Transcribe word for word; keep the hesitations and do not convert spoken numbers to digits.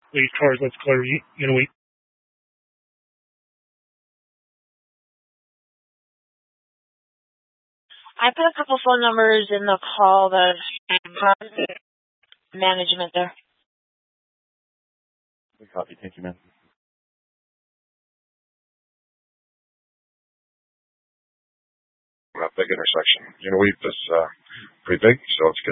these cars. Let's clear you, you know, we. I put a couple phone numbers in the call, the management there. Copy. Thank you, man. That big intersection. You know, we this uh, pretty big, so it's good.